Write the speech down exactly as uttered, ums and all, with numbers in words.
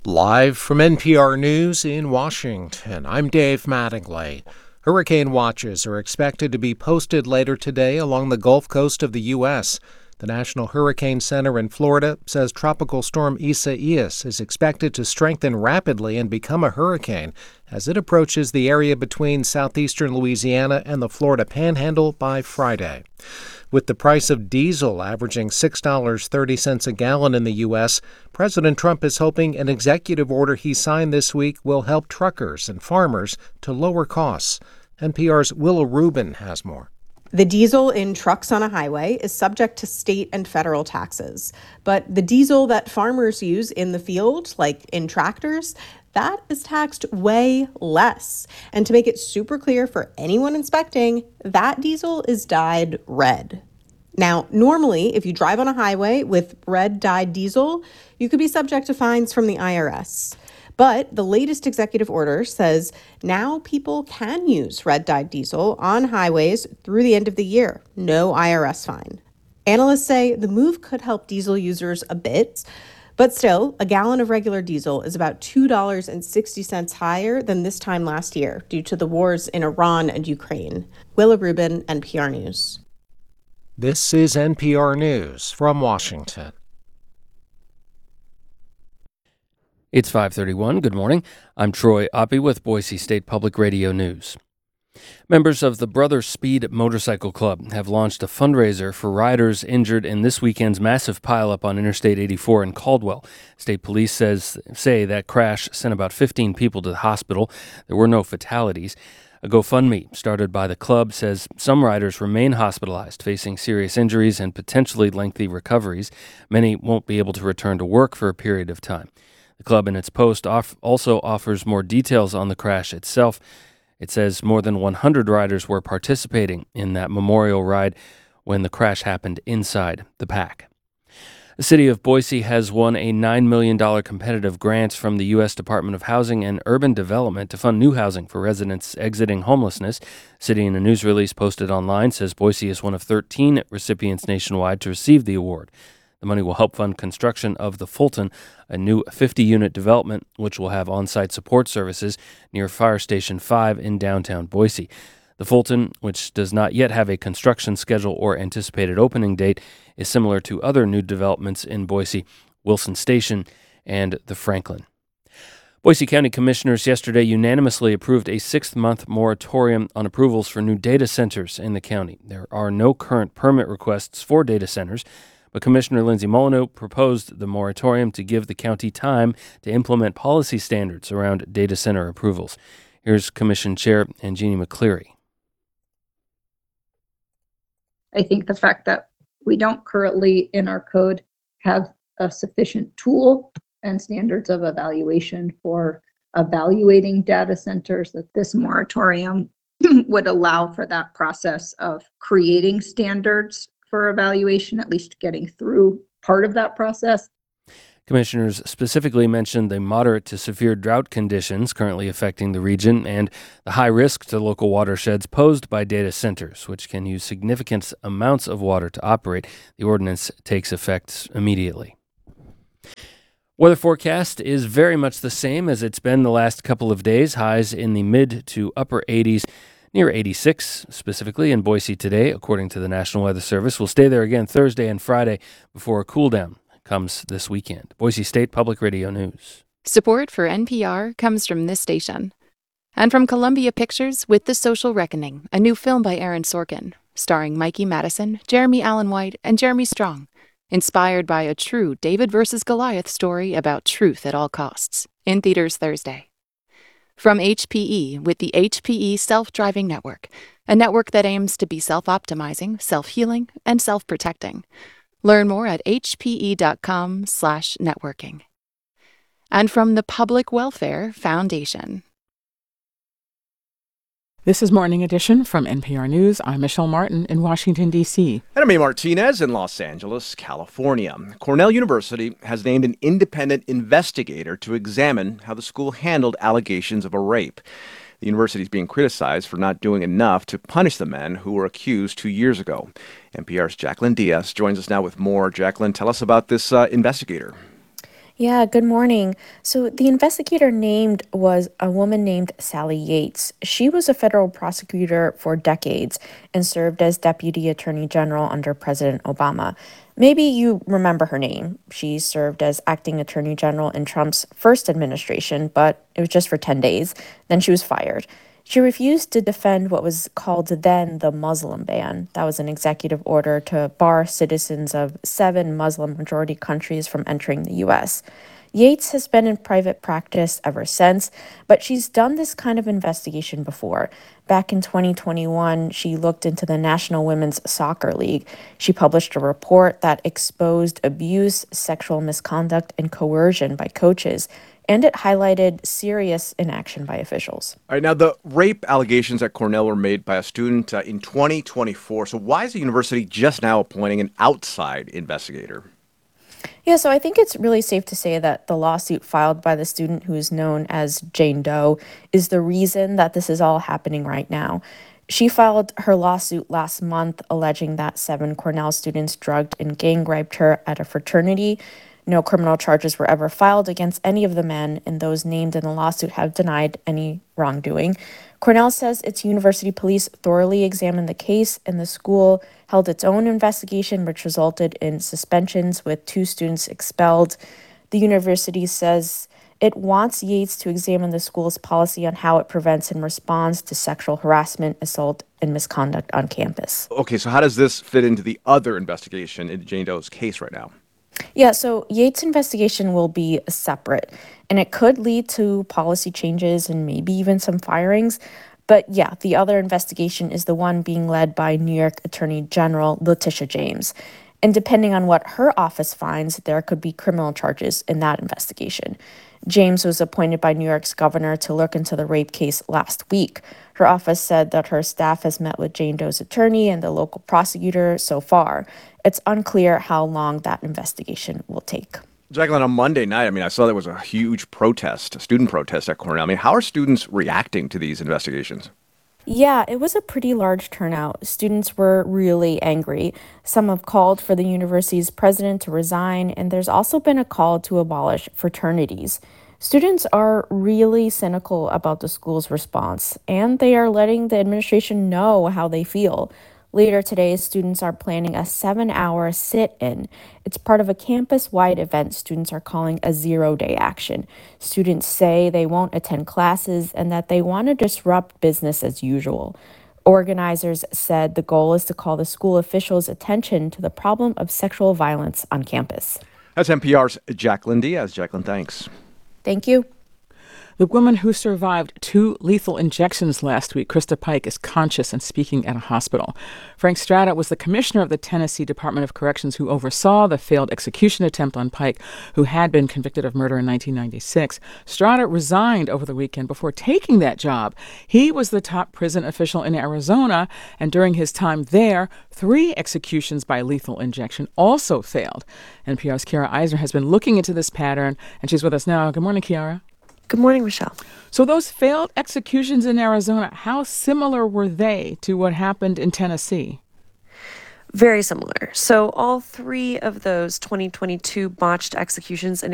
Live from N P R News in Washington, I'm Dave Mattingly. Hurricane watches are expected to be posted later today along the Gulf Coast of the U S The National Hurricane Center in Florida says Tropical Storm Isaias is expected to strengthen rapidly and become a hurricane as it approaches the area between southeastern Louisiana and the Florida Panhandle by Friday. With the price of diesel averaging six dollars and thirty cents a gallon in the U S, President Trump is hoping an executive order he signed this week will help truckers and farmers to lower costs. N P R's Willa Rubin has more. The diesel in trucks on a highway is subject to state and federal taxes. But the diesel that farmers use in the field, like in tractors, that is taxed way less. And to make it super clear for anyone inspecting, that diesel is dyed red. Now, normally, if you drive on a highway with red dyed diesel, you could be subject to fines from the I R S. But the latest executive order says now people can use red dyed diesel on highways through the end of the year. No I R S fine. Analysts say the move could help diesel users a bit, but still, a gallon of regular diesel is about two dollars and sixty cents higher than this time last year due to the wars in Iran and Ukraine. Willa Rubin, N P R News. This is N P R News from Washington. It's five thirty-one. Good morning. I'm Troy Oppie with Boise State Public Radio News. Members of the Brothers Speed Motorcycle Club have launched a fundraiser for riders injured in this weekend's massive pileup on Interstate eighty-four in Caldwell. State police says say that crash sent about fifteen people to the hospital. There were no fatalities. A GoFundMe started by the club says some riders remain hospitalized, facing serious injuries and potentially lengthy recoveries. Many won't be able to return to work for a period of time. The club in its post off also offers more details on the crash itself. It says more than one hundred riders were participating in that memorial ride when the crash happened inside the pack. The city of Boise has won a nine million dollars competitive grant from the U S Department of Housing and Urban Development to fund new housing for residents exiting homelessness. The city, in a news release posted online, says Boise is one of thirteen recipients nationwide to receive the award. The money will help fund construction of the Fulton, a new fifty-unit development which will have on-site support services near Fire Station five in downtown Boise. The Fulton, which does not yet have a construction schedule or anticipated opening date, is similar to other new developments in Boise, Wilson Station, and the Franklin. Boise County Commissioners yesterday unanimously approved a six-month moratorium on approvals for new data centers in the county. There are no current permit requests for data centers, but Commissioner Lindsay Molyneux proposed the moratorium to give the county time to implement policy standards around data center approvals. Here's Commission Chair Anjini McCleary. I think the fact that we don't currently in our code have a sufficient tool and standards of evaluation for evaluating data centers, that this moratorium would allow for that process of creating standards for evaluation, at least getting through part of that process. Commissioners specifically mentioned the moderate to severe drought conditions currently affecting the region and the high risk to local watersheds posed by data centers, which can use significant amounts of water to operate. The ordinance takes effect immediately. Weather forecast is very much the same as it's been the last couple of days. Highs in the mid to upper eighties. Near eighty-six, specifically in Boise today, according to the National Weather Service. We'll stay there again Thursday and Friday before a cool down comes this weekend. Boise State Public Radio News. Support for N P R comes from this station. And from Columbia Pictures with The Social Reckoning, a new film by Aaron Sorkin, starring Mikey Madison, Jeremy Allen White, and Jeremy Strong. Inspired by a true David versus Goliath story about truth at all costs. In theaters Thursday. From H P E with the H P E Self-Driving Network, a network that aims to be self-optimizing, self-healing, and self-protecting. Learn more at hpe.com slash networking. And from the Public Welfare Foundation. This is Morning Edition from N P R News. I'm Michelle Martin in Washington, D C And I'm A. Martinez in Los Angeles, California. Cornell University has named an independent investigator to examine how the school handled allegations of a rape. The university is being criticized for not doing enough to punish the men who were accused two years ago. N P R's Jacqueline Diaz joins us now with more. Jacqueline, tell us about this uh, investigator. Yeah, good morning. So the investigator named was a woman named Sally Yates. She was a federal prosecutor for decades and served as deputy attorney general under President Obama. Maybe you remember her name. She served as acting attorney general in Trump's first administration, but it was just for ten days. Then she was fired. She refused to defend what was called then the Muslim ban. That was an executive order to bar citizens of seven Muslim-majority countries from entering the U S. Yates has been in private practice ever since, but she's done this kind of investigation before. Back in twenty twenty-one, she looked into the National Women's Soccer League. She published a report that exposed abuse, sexual misconduct, and coercion by coaches, and it highlighted serious inaction by officials. All right, now the rape allegations at Cornell were made by a student uh, in twenty twenty-four. So why is the university just now appointing an outside investigator? Yeah, so I think it's really safe to say that the lawsuit filed by the student who is known as Jane Doe is the reason that this is all happening right now. She filed her lawsuit last month alleging that seven Cornell students drugged and gang raped her at a fraternity. No criminal charges were ever filed against any of the men, and those named in the lawsuit have denied any wrongdoing. Cornell says its university police thoroughly examined the case, and the school held its own investigation, which resulted in suspensions with two students expelled. The university says it wants Yates to examine the school's policy on how it prevents and responds to sexual harassment, assault, and misconduct on campus. Okay, so how does this fit into the other investigation in Jane Doe's case right now? Yeah, so Yates' investigation will be separate, and it could lead to policy changes and maybe even some firings. But yeah, the other investigation is the one being led by New York Attorney General Letitia James. And depending on what her office finds, there could be criminal charges in that investigation. James was appointed by New York's governor to look into the rape case last week. Her office said that her staff has met with Jane Doe's attorney and the local prosecutor so far. It's unclear how long that investigation will take. Jacqueline, on Monday night, I mean, I saw there was a huge protest, a student protest at Cornell. I mean, how are students reacting to these investigations? Yeah, it was a pretty large turnout. Students were really angry. Some have called for the university's president to resign, and there's also been a call to abolish fraternities. Students are really cynical about the school's response, and they are letting the administration know how they feel. Later today, students are planning a seven-hour sit-in. It's part of a campus-wide event students are calling a zero-day action. Students say they won't attend classes and that they want to disrupt business as usual. Organizers said the goal is to call the school officials' attention to the problem of sexual violence on campus. That's N P R's Jacqueline Diaz. Jacqueline, thanks. Thank you. The woman who survived two lethal injections last week, Krista Pike, is conscious and speaking at a hospital. Frank Strata was the commissioner of the Tennessee Department of Corrections who oversaw the failed execution attempt on Pike, who had been convicted of murder in nineteen ninety-six. Strata resigned over the weekend before taking that job. He was the top prison official in Arizona, and during his time there, three executions by lethal injection also failed. N P R's Kiara Eisner has been looking into this pattern, and she's with us now. Good morning, Kiara. Good morning, Michelle. So those failed executions in Arizona, how similar were they to what happened in Tennessee? Very similar. So all three of those twenty twenty-two botched executions in